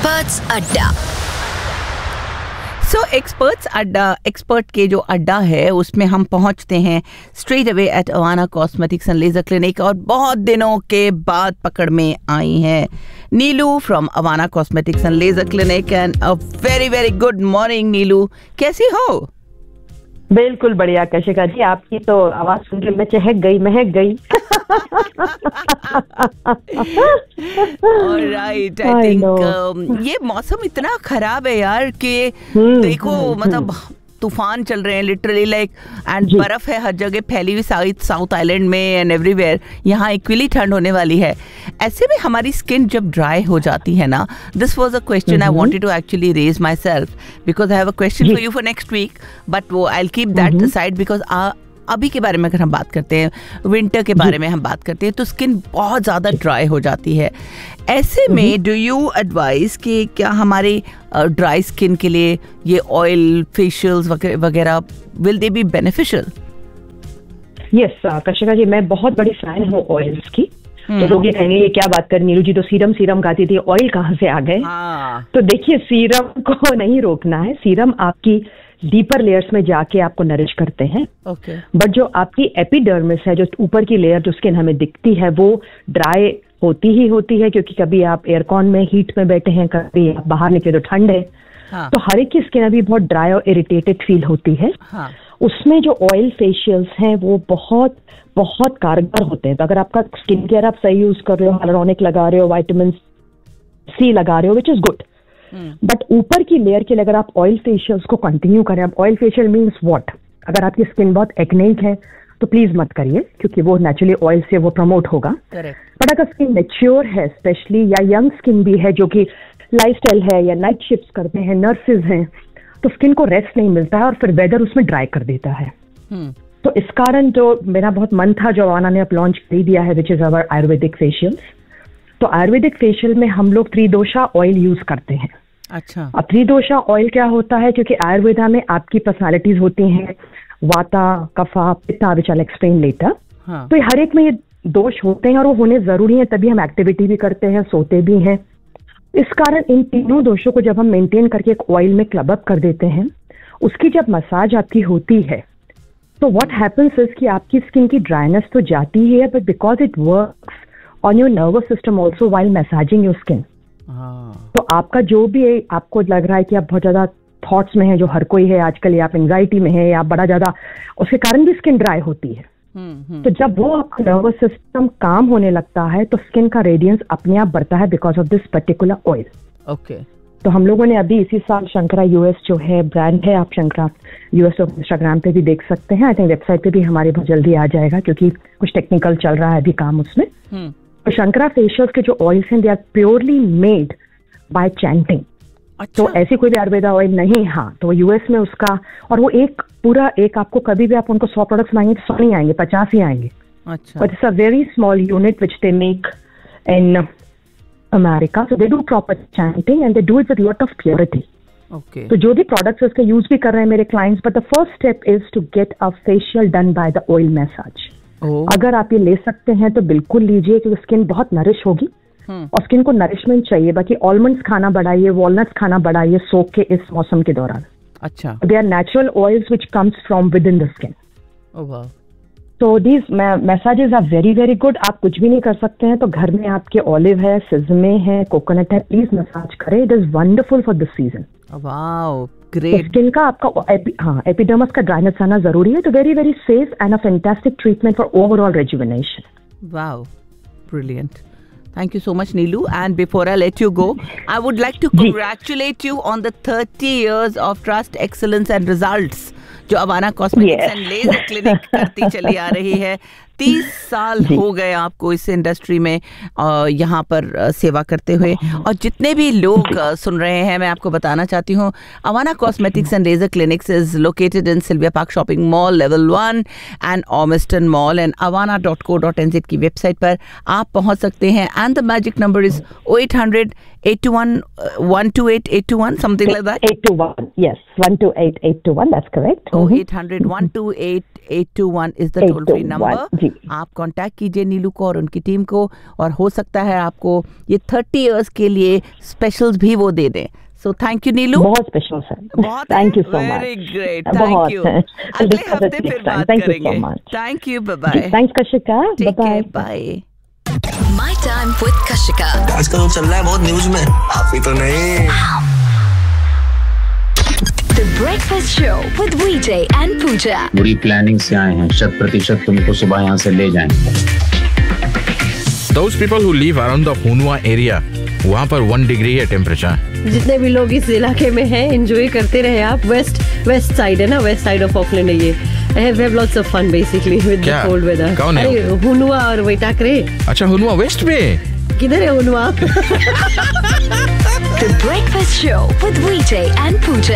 Experts अड्डा। सो experts अड्डा, expert के जो अड्डा है उसमें हम पहुंचते हैं straight away at Awana cosmetics and laser clinic, और बहुत दिनों के बाद पकड़ में आई हैं नीलू from Awana cosmetics and laser clinic. And a very very good morning नीलू, कैसी हो? बिल्कुल बढ़िया कशिका जी, आपकी तो आवाज सुन के मैं चहक गई, महक गई। ऑलराइट, आई थिंक ये मौसम इतना खराब है यार कि देखो मतलब तूफान चल रहे हैं लिटरली, लाइक एंड बर्फ है हर जगह फैली हुई साउथ आइलैंड में एंड एवरीवेयर। यहाँ इक्वली ठंड होने वाली है। ऐसे में हमारी स्किन जब ड्राई हो जाती है ना, this was a question I wanted to actually raise my self because I have a question for you for next week, but वो I will keep that aside because अभी के बारे में अगर हम बात करते हैं, विंटर के बारे में हम बात करते हैं, तो स्किन बहुत ज़्यादा ड्राई हो जाती है। ऐसे में डू यू एडवाइस कि क्या हमारे ड्राई स्किन के लिए ये ऑयल फेशियल्स वगैरह will they be beneficial? Yes Kashika जी, मैं बहुत बड़ी फैन हूँ ऑयल्स की। तो लोग ये कहेंगे ये क्या बात कर नीलू जी, तो सीरम गाती थी, ऑयल कहाँ से आ गए? तो देखिए, सीरम को नहीं रोकना है। सीरम आपकी डीपर लेयर्स में जाके आपको नरिश करते हैं, बट जो आपकी एपिडर्मिस है, जो ऊपर की लेयर जो स्किन हमें दिखती है, वो ड्राई होती है, क्योंकि कभी आप एयरकॉन में हीट में बैठे हैं, कभी आप बाहर निकले तो ठंड है। तो हर एक की स्किन अभी बहुत ड्राई और इरिटेटेड फील होती है। उसमें जो ऑयल फेशियल्स हैं वो बहुत बहुत कारगर होते हैं। तो अगर आपका स्किन केयर आप सही यूज कर रहे हो, हाइलुरोनिक लगा रहे हो, विटामिन सी लगा रहे हो, विच इज गुड, बट ऊपर की लेयर के लिए अगर आप ऑयल फेशियल्स को कंटिन्यू करें, अब ऑयल फेशियल मीन्स व्हाट? अगर आपकी स्किन बहुत एक्नेइक है तो प्लीज मत करिए, क्योंकि वो नेचुरली ऑयल से वो प्रमोट होगा। बट अगर स्किन मैच्योर है स्पेशली, या यंग स्किन भी है जो कि लाइफस्टाइल है या नाइट शिफ्ट करते हैं, नर्सेज हैं, तो स्किन को रेस्ट नहीं मिलता है और फिर वेदर उसमें ड्राई कर देता है। तो इस कारण जो मेरा बहुत मन था, जो अवाना ने अब लॉन्च कर दिया है, which is our Ayurvedic facials. तो आयुर्वेदिक फेशियल में हम लोग त्रिदोषा ऑयल यूज करते हैं। अच्छा। अब त्रिदोषा ऑयल क्या होता है? क्योंकि आयुर्वेदा में आपकी पर्सनालिटीज होती हैं, वाता, कफा, पित्ता, विच आई एक्सप्लेन लेटर। तो हर एक में ये दोष होते हैं और वो होने जरूरी है, तभी हम एक्टिविटी भी करते हैं, सोते भी हैं। इस कारण इन तीनों दोषों को जब हम मेंटेन करके एक ऑयल में क्लब अप कर देते हैं, उसकी जब मसाज आपकी होती है, तो व्हाट हैपेंस इज कि आपकी स्किन की ड्राइनेस तो जाती ही है, but because it works on your nervous system also while massaging your skin. तो आपका जो भी है, आपको लग रहा है कि आप बहुत ज्यादा थॉट्स में है, जो हर कोई है आजकल, या आप एंजाइटी में है, या आप बड़ा ज्यादा, उसके कारण भी स्किन ड्राई होती है। तो जब वो आपका नर्वस सिस्टम काम होने लगता है, तो स्किन का रेडियंस अपने आप बढ़ता है because of this particular oil. Okay. तो हम लोगों ने अभी इसी साल शंकरा यूएस जो है ब्रांड है, आप शंकरा यूएस इंस्टाग्राम पे भी देख सकते हैं, आई थिंक वेबसाइट पे भी हमारे बहुत जल्दी आ जाएगा, क्योंकि कुछ टेक्निकल चल रहा है अभी काम उसमें। तो शंकरा फेशियल्स के जो ऑयल्स हैं, they are purely made by chanting. अच्छा। तो ऐसी कोई भी आयुर्वेदा ऑयल नहीं। हाँ, तो यूएस में उसका, और वो एक आपको कभी भी आप उनको 100 प्रोडक्ट्स मांगे तो 100 नहीं आएंगे, 50 ही आएंगे। अच्छा। But it's a very small unit which they make in America, so they do proper chanting and they do it with lot of purity. Okay. तो जो भी प्रोडक्ट्स उसके यूज भी कर रहे हैं मेरे clients, but the first step is to get a facial done by the oil massage. अगर आप ये ले सकते हैं तो बिल्कुल लीजिए, क्योंकि स्किन बहुत नरिश होगी और स्किन को नरिशमेंट चाहिए। बाकी ऑलमंड्स खाना बढ़ाइए, वॉलनट्स खाना बढ़ाइए सोक के इस मौसम के दौरान। अच्छा। They are natural oils which comes from with in the skin. तो these मैसाजेस are very very good. आप कुछ भी नहीं कर सकते हैं तो घर में आपके ऑलिव है, सिजमे है, कोकोनट है, प्लीज मसाज करें। It is wonderful for this season. Wow, great. Skin का आपका एपिडर्मिस का ड्राइनेस आना जरूरी है, तो very very safe and a fantastic treatment for overall rejuvenation. Wow, brilliant. Thank you so much, Neelu. And before I let you go, I would like to congratulate you on the 30 years of trust, excellence and results जो Awana cosmetics and laser clinic करती चली आ रही है. 30 साल हो गए आपको इस इंडस्ट्री में यहाँ पर सेवा करते हुए. और जितने भी लोग सुन रहे हैं, मैं आपको बताना चाहती हूँ, Awana cosmetics and laser clinics is located in Sylvia park shopping mall level 1 and ऑर्मिस्टन mall, and avana.co.nz की वेबसाइट पर आप पहुँच सकते हैं. And the magic number is 0800-821-128-821, something like that. 821, yes, 128-821, that's correct. 0800-128-821 is the toll-free number. आप contact कीजिए नीलू को और उनकी टीम को, और हो सकता है आपको ये 30 इयर्स के लिए स्पेशल्स भी वो दे दें। So thank you नीलू। बहुत स्पेशल सर। बहुत thank you so much. Very great, thank you. अगले हफ्ते फिर बात करेंगे। Thank you, bye bye. Thanks Kashika, bye bye. My time with Kashika। आजकल वो चल रहा है बहुत न्यूज में, आप ही तो नहीं। The Breakfast Show with VJ and Pooja। बुरी प्लानिंग से आए हैं, 100% तुमको सुबह यहाँ से ले जाएंगे। Those people who live around the Hunua area, वहाँ पर 1 डिग्री है टेम्परेचर। जितने भी लोग इस इलाके में हैं, एंजॉय करते रहे आप। वेस्ट साइड है ना, वेस्ट साइड ऑफ ऑकलैंड है ये। I have lots of fun basically with the cold weather। कौन है? हुनुआ और वैटाकरे। अच्छा, हुनुआ वेस्ट में? किधर है हुनुआ? The Breakfast Show with VJ and Pooja।